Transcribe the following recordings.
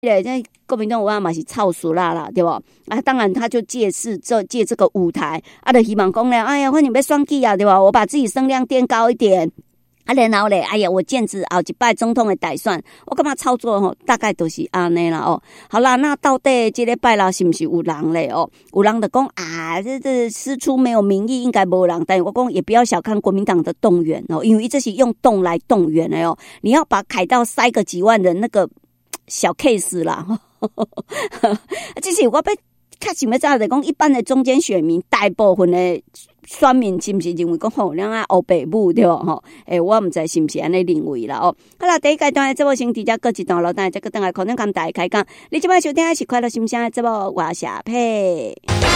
这国民党有嘛是操俗啦，对不？啊，当然他就借这个舞台，啊，就希望讲咧，哎呀，反正要选举啊，对吧？我把自己声量垫高一点。啊，然后咧，哎呀，我剑指后一摆总统的大选，我感觉操作吼，大概都是安尼啦哦。好啦，那到底这礼拜啦是不是有人咧哦？有人就讲啊，这师出没有民意，应该没人。但是我讲也不要小看国民党的动员哦，因为这是用动来动员的哦。你要把凯道塞个几万人那个小 case 啦，这是我要较想要知道的讲，一般的中间选民大部分的选民是不是认为讲吼，咱啊黑白母对吼？我唔知是不是安尼认为啦哦。好啦，第一阶段的节目先直接过一段落，等下再等下可能跟大家开讲。你即摆收听的是快乐心声的节目，我是阿佩。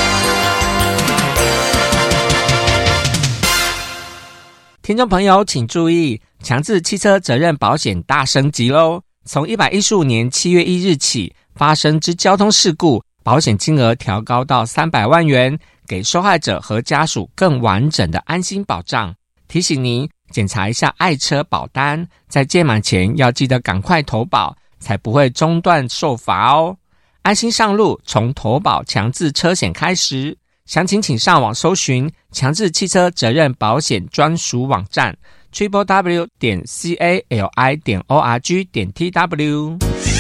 听众朋友请注意，强制汽车责任保险大升级咯！从115年7月1日起，发生之交通事故保险金额调高到300万元，给受害者和家属更完整的安心保障。提醒您检查一下爱车保单，在届满前要记得赶快投保，才不会中断受罚哦。安心上路，从投保强制车险开始。详情请上网搜寻强制汽车责任保险专属网站 www.cali.org.tw。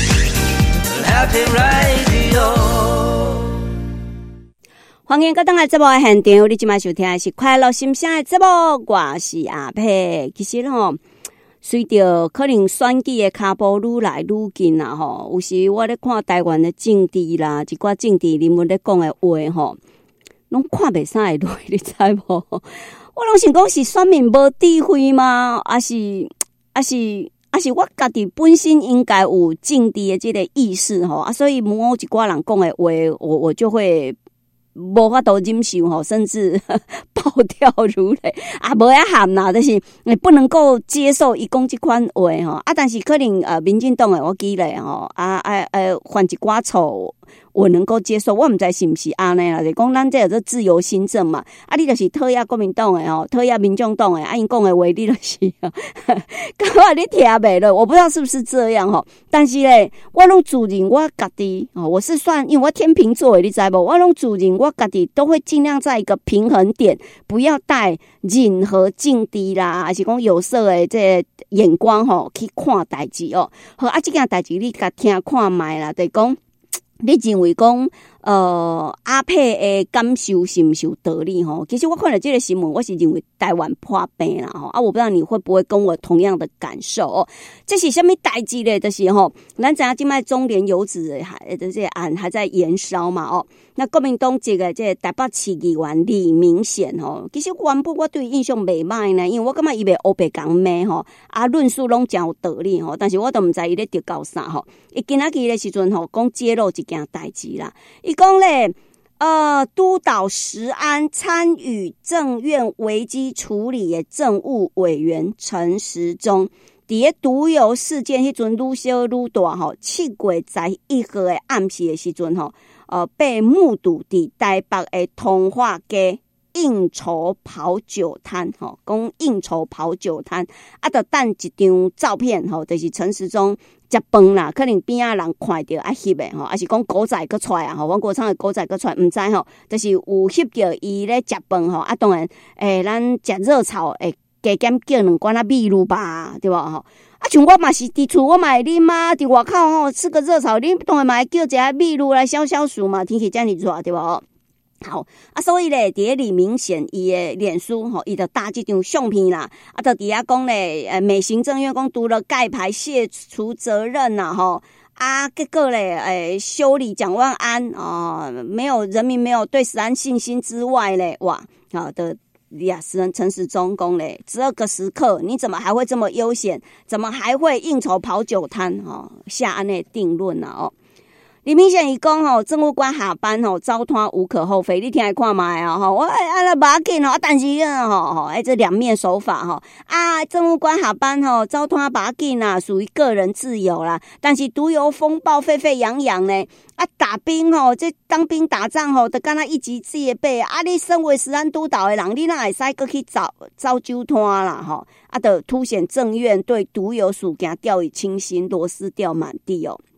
欢迎各位来节目的现场，你今晚收听的是快乐心声的节目，我是阿佩。其实随着可能选举的脚步愈来愈近啦吼，有时我咧看台湾的政治啦，一寡政治人物咧讲的话吼，拢看袂啥会落，你知无？我拢想讲是选民无智慧吗？还是我家己本身应该有政治的这个意识吼啊，所以某一寡人讲的话，我就会无法度忍受吼，甚至暴跳如雷啊！无遐喊啦，就是不能够接受伊讲这款话吼啊，但是可能民进党的我记咧吼犯一寡错。我能够接受，我唔知是唔是安尼啦。就讲咱这有自由行政嘛，啊，你就是讨厌国民党的吼，讨厌民众党的，啊，因讲的话你就是感觉你听袂落，我不知道是不是这样吼。但是咧，我拢自认我家己哦，我是算，因为我天秤座的，你知无？我拢自认我家己都会尽量在一个平衡点，不要带任何政治啦，还是讲有色的这个眼光吼去看代志哦。好啊，这件代志你甲听看卖啦，就讲。你认为讲阿佩的感受是不是有道理吼？其实我看了这个新闻，我是认为台湾破病啦吼啊！我不知道你会不会跟我同样的感受哦。这是什么代志咧？就是吼，咱知影今摆中联游子的这些案还在延烧嘛哦。那国民党这个台北市议员李明显吼，其实原本我对伊印象袂歹呢，因为我感觉伊袂黑白讲骂吼，啊论述拢真有道理吼，但是我都唔知伊咧得搞啥吼。伊今仔日的时阵吼，讲揭露一件代志啦，伊讲咧。督导食安参与政院危机处理的政务委员陈时中，伫个毒油事件迄阵愈烧愈大吼，7月11号的暗时的时阵吼，被目睹伫台北的通化街应酬跑酒摊吼，讲应酬跑酒摊，啊，就等一张照片吼，就是陈时中。食饭啦，可能边仔人看到啊翕的吼，还是讲古仔搁出来啊吼，阮国昌的古仔搁出来，毋知吼，就是有翕到伊咧食饭吼，啊当然，咱食热炒，加减叫2罐啊米露吧，对吧吼？啊，像我嘛是伫厝我嘛会啉啊，伫外口吼吃个热炒，你当然嘛会叫一下米露来消消暑嘛，天气这样热，对吧？好啊，所以咧，伫李明显伊的脸书吼，伊就搭这张相片啦，啊，就底下讲咧，美行政院讲读了盖牌卸除责任呐，吼啊，结果咧，修理蒋万安啊，没有人民没有对食安信心之外咧，哇，好的。陈时中讲嘞，12个时刻，你怎么还会这么悠闲？怎么还会应酬跑酒摊？哦，下安内定论啊！哦。李明显伊讲吼，政务官下班吼糟蹋无可厚非，你听来看卖啊吼，我那不要紧吼，但是吼这两面手法吼啊，政务官下班吼糟蹋不要紧啦，属于个人自由啦，但是毒油风暴沸沸扬扬呢，啊打兵吼，这当兵打仗吼，就敢若一级戒备啊，你身为食安督导的人，你哪会使搁去招酒摊啦吼，啊，就凸显政院对毒油事件掉以轻心，螺丝掉满地哦。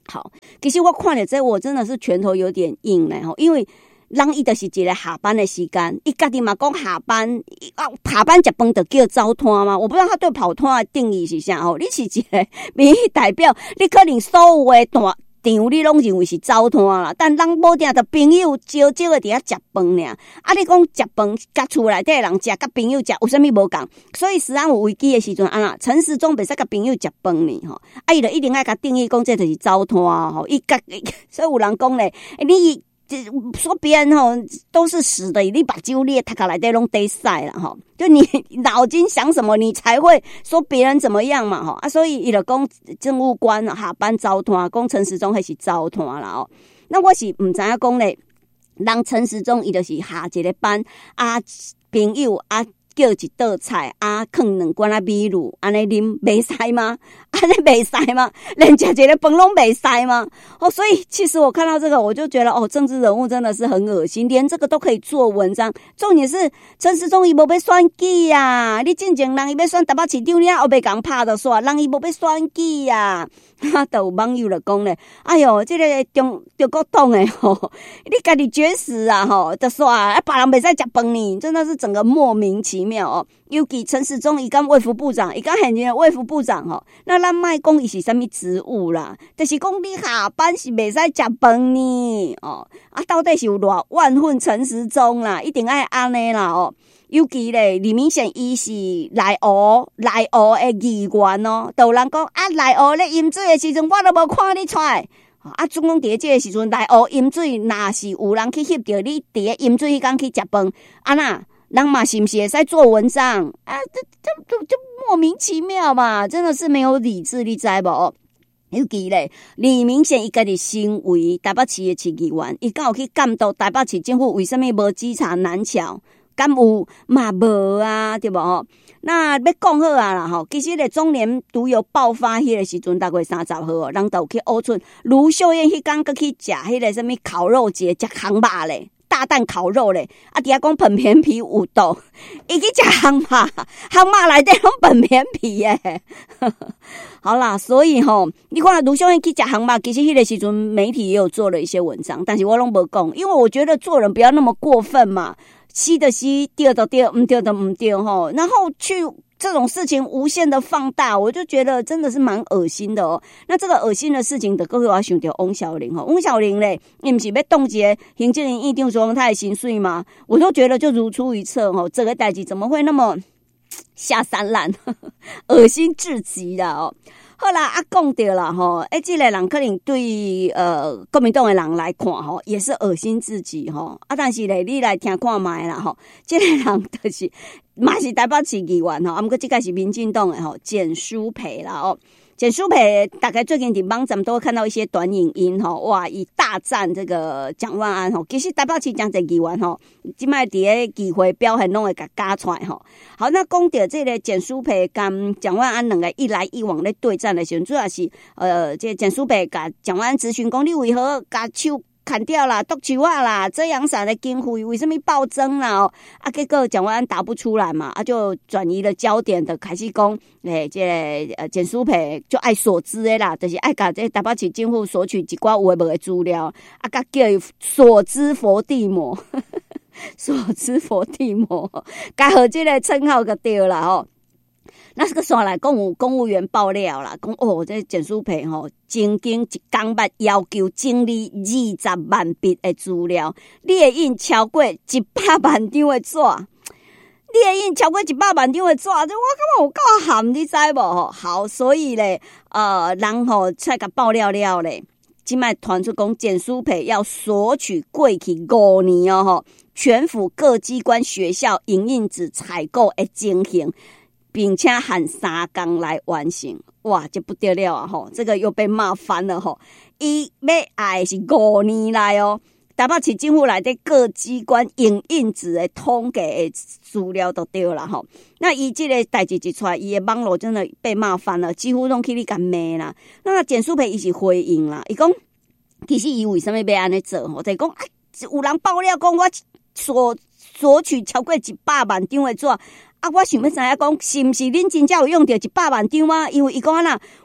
好，其实我看了这我真的是拳头有点硬嘞吼，因为人伊就是一个下班的时间，伊家己嘛讲下班食饭就叫走摊嘛，我不知道他对跑摊的定义是啥吼。你是一个民意代表，你可能所有的场你拢认为是走摊啦，但人无定的朋友少少的伫遐食饭尔。啊，你讲食饭，甲厝内底的人食，甲朋友食有啥物无共？所以食安有危机的时阵，啊陈时中袂使甲朋友食饭呢吼，啊伊就一定爱甲定义讲这就是走摊吼，所以有人讲咧，你说别人吼都是死的，你把酒列他卡来的拢得晒了哈，就你脑筋想什么，你才会说别人怎么样嘛哈啊，所以伊就讲政务官下班走摊，讲陈时中还是走摊啦哦。那我是唔知影讲咧，人陈时中伊就是下一个班啊，朋友啊。叫一道菜啊，放两罐啊米露，安尼啉袂使吗？安尼袂使吗？连食一个饭拢袂使吗？哦，所以其实我看到这个，我就觉得哦，政治人物真的是很恶心，连这个都可以做文章。重点是陈时中伊无要选举啊，你进前人伊要选台北市长，你还袂讲拍的煞，人伊无要选举啊。哈，都有网友就讲咧，哎哟，这个中国党诶吼，你家己绝食啊吼，就煞啊，别人袂使食饭呢，真的是整个莫名其妙哦。尤其陈时中伊刚卫福部长，伊刚现任的卫福部长吼，那咱莫讲伊是啥物职务啦，就是讲你下班是袂使食饭呢哦。啊，到底是有偌万混陈时中啦，一定爱安尼啦哦。尤其咧，李明显伊是内湖的议员哦，都有人讲啊，内湖咧饮水的时阵，我都无看你出来。啊，总讲伫这个时阵，内湖饮水，若是有人去翕到你伫个饮水迄间去食饭，啊那人嘛是不是会使做文章啊？这莫名其妙嘛，真的是没有理智，你知无？尤其咧，李明显伊家己身为台北市的市议员，伊敢有去监督台北市政府为什么无稽查南桥？敢有嘛无啊，对无？那要讲好啊啦吼，其实咧中年毒瘤爆发迄个时阵，大概30号哦，人都有去乌村卢秀燕迄天搁去食迄个什么烤肉节，食烘肉咧，大蛋烤肉咧，啊，底下讲本片皮有毒，伊去食烘肉内底拢本片皮耶。好啦，所以吼，你看卢秀燕去食烘肉，其实迄个时阵媒体也有做了一些文章，但是我拢无讲，因为我觉得做人不要那么过分嘛。吸的吸，对的对，唔对的唔对吼，然后去这种事情无限的放大，我就觉得真的是蛮恶心的哦。那这个恶心的事情，就各位我想到翁小玲吼，翁小玲嘞，你不是要冻结行政院议长说他的薪水吗？我都觉得就如出一辙吼，这个代志怎么会那么下三滥，恶心至极的哦。好啦，啊，讲到啦吼，这个人可能对国民党的人来看吼，也是恶心至极吼。啊，但是咧，你来听看卖啦吼，这个人就是嘛是台北市议员吼，啊，不过这个是民进党的吼，简舒培啦哦。简舒培大概最近伫网站都会看到一些短影音吼，哇，以大赞这个蒋万安吼，其实台北市真侪议员吼，即摆伫个议会表现拢会甲加出来吼。好，那讲到这个简舒培跟蒋万安两个一来一往咧对战的时候，主要是这简舒培甲蒋万安咨询讲，你为何甲手砍掉啦，剁手啊啦，遮阳伞的经费为什么暴增啦？啊，结果蒋万安答不出来嘛，啊，就转移了焦点的开始讲，这个简舒培就爱所知的啦，就是爱甲这台北市政府索取一寡有诶无诶资料，啊，甲叫伊所知佛地魔，所知佛地魔，甲好这个称号就对了吼。那这个线来讲，有公务员爆料啦，讲哦，这简舒培吼，曾经一工捌要求整理20万笔的资料，列印超过100万张的纸，列印超过100万张的纸，这我感觉有够含，你知无？好，所以咧，人吼才甲爆料了咧，今麦传出讲简舒培要索取过去5年哦吼，全府各机关学校营运纸采购的情形。并且喊3天来完成，哇，这不得了啊！吼，这个又被骂翻了吼。伊要爱是5年来哦，台北市政府内底各机关营运值的统计的资料都对啦吼。那伊这个代志一出来，伊的网络真的被骂翻了，几乎拢去你甲骂啦。那简舒培伊是回应啦，伊讲其实伊为什么要安尼做吼？就是讲啊，有人爆料讲我索取超过100万张的纸。啊，我想要知影讲，是毋是恁真正有用到100万张吗？因为伊讲啦，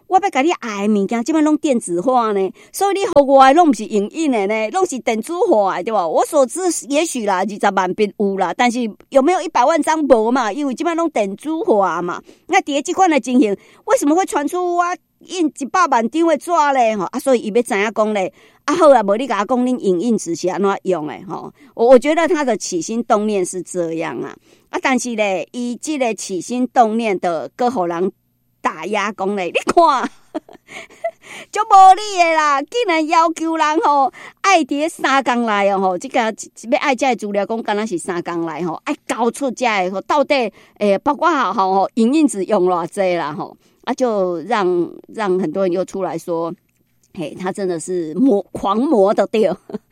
我要甲你爱的物件，即摆拢电子化呢，所以你互我的拢毋是影印的呢，拢是电子化的，对吧？我所知也许啦20万笔有啦，但是有没有100万张无嘛？因为即摆拢电子化嘛。那伫即款的情形，为什么会传出我印100万张的纸咧？吼所以伊要知影讲咧，好啦，无你甲我讲恁影印纸是安怎用诶？吼，我觉得他的起心动念是这样啊，但是咧，伊即个起心动念的，搁互人打压讲咧，你看，足无理的啦！竟然要求人吼爱伫3工内哦吼，这个要爱这资料讲，敢若是3工内吼，爱交出这吼，到底包括吼影印纸用偌济啦吼，就让很多人又出来说，嘿，他真的是狂魔的对。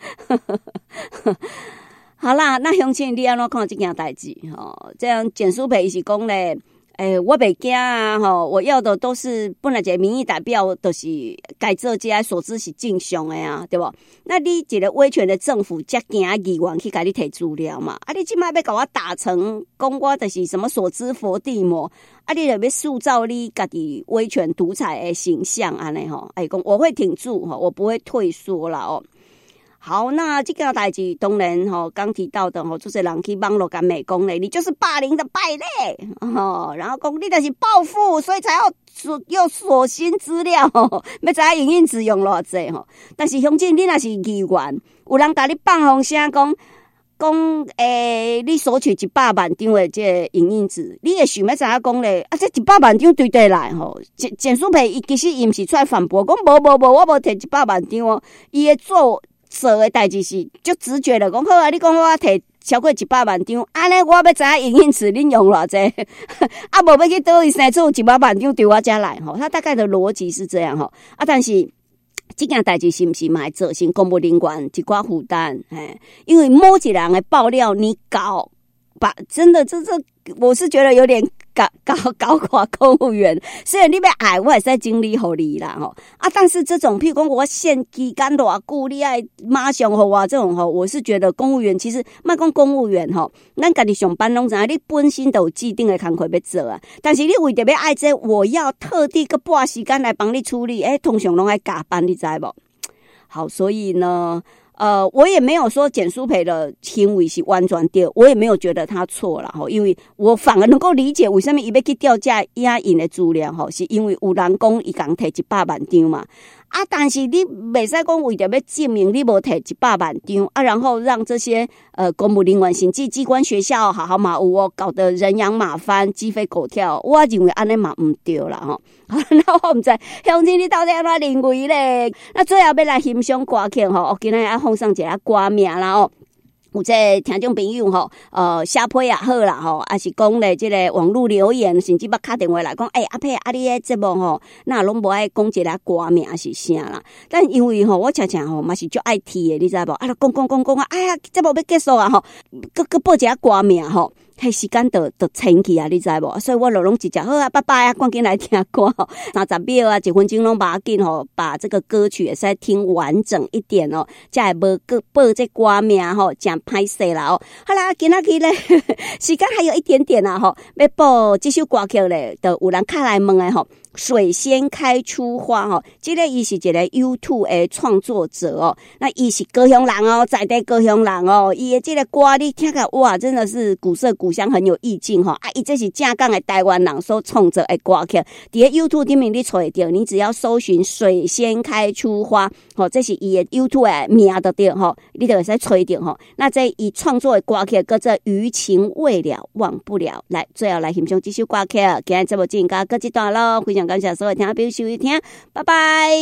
好啦，那乡亲你安怎看这件代志吼？这样简书培是讲咧。我袂惊啊！吼，我要的都是本来一个民意代表，就是该做这所知是正常的啊，对不？那你一个威权的政府，才惊议员去给你提资料嘛？你即摆要给我打成讲我就是什么所知佛地魔？你就要塑造你家己威权独裁的形象安尼吼？讲我会挺住吼，我不会退缩啦哦。好，那这个代志当然刚提到的就是人去网络跟美讲咧，你就是霸凌的败类然后讲你就是报复，所以才要锁新资料要知影影印纸用偌济但是乡亲你若是议员，有人甲你放风声讲你索取100万张的这影印纸，你会想要知影讲咧这100万张对地来简书培其实伊毋是出来反驳讲无我无摕100万张哦，伊会做的代志是就直觉的讲好啊，你讲我摕超过100万张，安尼我要知影影印纸恁用偌济，无要去倒位生出100万张对我遮来他大概的逻辑是这样但是这件代志是不是嘛造成公务人员一寡负担？因为某一人的爆料你搞把真的这我是觉得有点搞垮公务员，虽然你要爱我也是在经理互你啦但是这种譬如说我限期间偌久你爱马上互我这种我是觉得公务员其实莫讲公务员咱家己上班拢知影你本身都有既定的工作要做啊，但是你为着要爱这我要特地个拨时间来帮你处理通常拢爱加班你知无？好，所以呢我也没有说简书培的行为是完全对，我也没有觉得他错了因为我反而能够理解为什么他要去调查影印的资料是因为有人讲他刚摕100万张嘛但是你袂使讲为着要证明你无摕100万张然后让这些公务人员甚至机关学校好好嘛有搞得人仰马翻鸡飞狗跳，我认为安尼嘛唔对啦那我唔知乡亲你到底安怎认为咧？那最后要来欣赏歌曲今天要放上一个歌名啦有这听众朋友写批也好啦还是讲咧这个网络留言，甚至捌打电话来讲阿佩你的节目那拢无爱讲一个歌名是啥啦？但因为我常常嘛是足爱听的，你知无？讲哎呀节目要结束啊搁报一个歌名迄时间就清去啊，你知无？所以我拢直接好啊，拜拜啊，赶紧来听歌30秒啊，1分钟拢把紧把这个歌曲也是听完整一点才会无报这歌名真歹势啦好啦，今仔日咧时间还有一点点啊要播这首歌曲咧，就有人敲来问的水仙开出花这个伊是一个 YouTube 的创作者那伊是高雄人在地高雄人伊的这个歌你听起哇真的是古色古香，很有意境伊这是正港的台湾人所创作的歌曲，伫 YouTube 顶面你找得到，你只要搜寻水仙开出花这是伊的 YouTube 的名就对你就会使找到那这伊创作的歌曲叫做余情未了忘不了，来最后来欣赏这首歌曲，今日节目进行到这一段咯，非常感谢所有听众朋友收听，拜拜。